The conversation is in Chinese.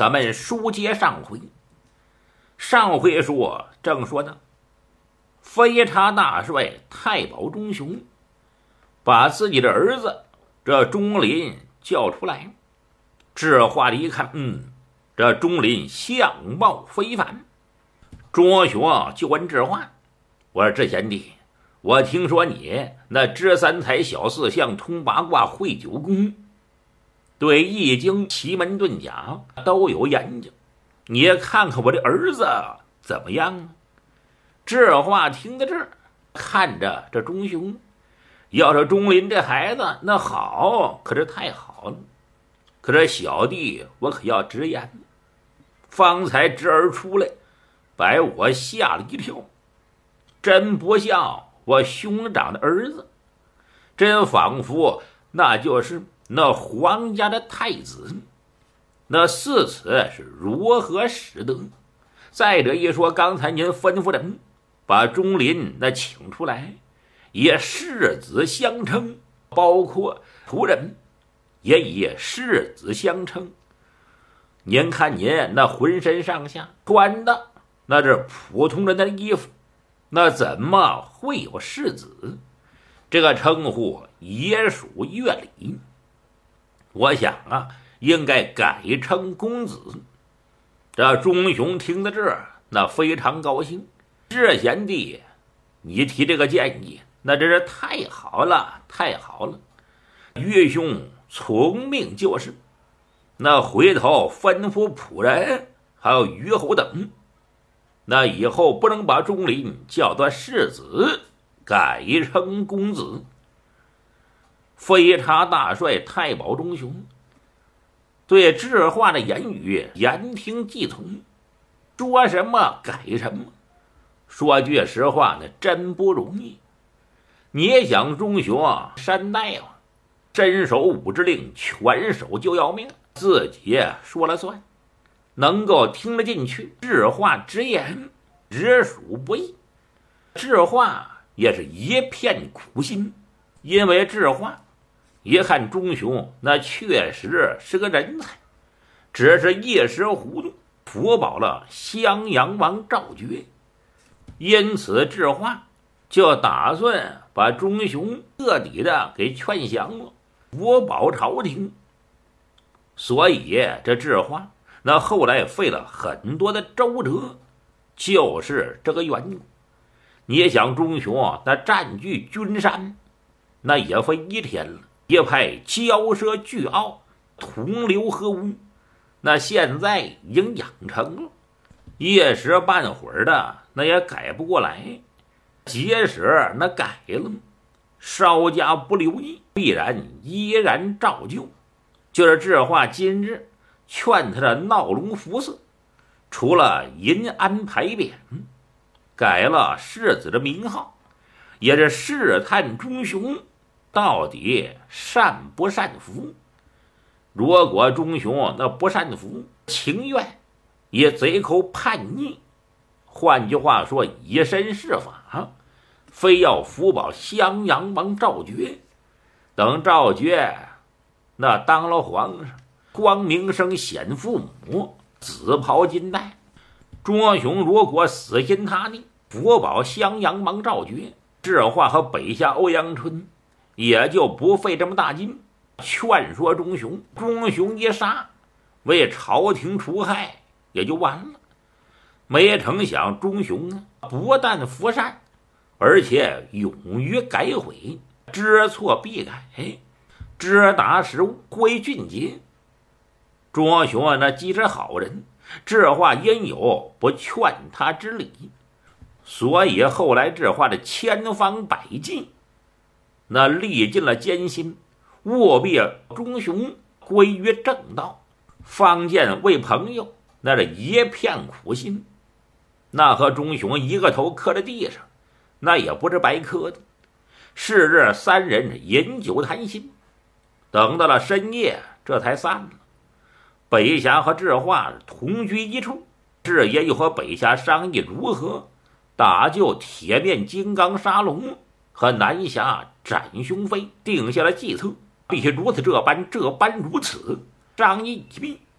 咱们书接上回。上回正说呢，飞差大帅太保钟雄把自己的儿子这钟林叫出来，这话的一看，这钟林相貌非凡。钟雄就问智化，我说智贤弟，我听说你那知三才晓四象通八卦会九宫，对易经奇门遁甲都有研究，你也看看我的儿子怎么样啊？智化听到这儿，看着这钟雄，要是钟林这孩子那好，可是太好了。可是小弟我可要直言，方才侄儿出来，把我吓了一跳，真不像我兄长的儿子，真仿佛那就是那皇家的太子。那四此是如何使得？再者一说，刚才您吩咐人把钟林那请出来，也世子相称，包括仆人也以世子相称。您看您那浑身上下穿的那是普通人的衣服，那怎么会有世子？这个称呼也属乐理，我想啊，应该改称公子。这钟雄听到这儿，那非常高兴。智贤弟，你提这个建议，那真是太好了，太好了。岳兄从命就是。那回头吩咐仆人还有虞侯等，那以后不能把钟林叫做世子，改称公子。飞差大帅太保钟雄对智化的言语言听计从，说什么改什么。说句实话呢，真不容易。你也想钟雄山大夫，伸手五指令，拳手就要命，自己说了算，能够听得进去智化直言，实属不易。智化也是一片苦心，因为智化一看钟雄那确实是个人才，只是一时糊涂辅保了襄阳王赵觉，因此智化就打算把钟雄彻底的给劝降了，辅保朝廷。所以这智化那后来费了很多的周折，就是这个缘故。你也想钟雄那占据君山，那也非一天了，一派骄奢倨傲，同流合污，那现在已经养成了，一时半会儿的那也改不过来。即使那改了，稍加不留意，必然依然照旧。就是智化今日劝他的闹龙服色，除了银安牌匾，改了世子的名号，也是试探钟雄到底善不善服。如果钟雄那不善服，情愿也贼口叛逆，换句话说，以身试法，非要辅保襄阳王赵觉。等赵觉那当了皇上，光明生显父母，紫袍金带，钟雄如果死心塌地辅保襄阳王赵觉，智化和北下欧阳春也就不费这么大劲劝说钟雄，钟雄一杀，为朝廷除害也就完了。没成想钟雄不但服善，而且勇于改悔，知错必改，知达时务，归俊杰。钟雄那既是好人，智化因有不劝他之理，所以后来智化的千方百计，那历尽了艰辛，务必钟雄归于正道。方见为朋友那是一片苦心，那和钟雄一个头磕在地上，那也不是白磕的。是日三人饮酒谈心，等到了深夜这才散了。北侠和智化同居一处，智爷又和北侠商议如何打救铁面金刚沙龙和南侠斩雄飞，定下了计策，必须如此这般如此。商议已毕，